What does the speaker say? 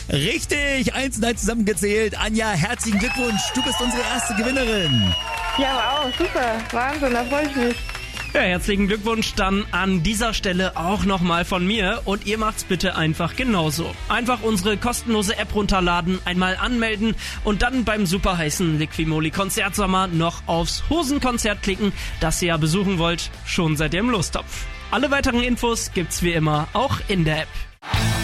Richtig, 1 und 1 zusammengezählt. Anja, herzlichen Glückwunsch, du bist unsere erste Gewinnerin. Ja, wow, super. Wahnsinn, da freue ich mich. Ja, herzlichen Glückwunsch dann an dieser Stelle auch nochmal von mir und ihr macht's bitte einfach genauso. Einfach unsere kostenlose App runterladen, einmal anmelden und dann beim super heißen Liquimoli Konzertsommer noch aufs Hosenkonzert klicken, das ihr ja besuchen wollt. Schon seid ihr im Lostopf. Alle weiteren Infos gibt's wie immer auch in der App.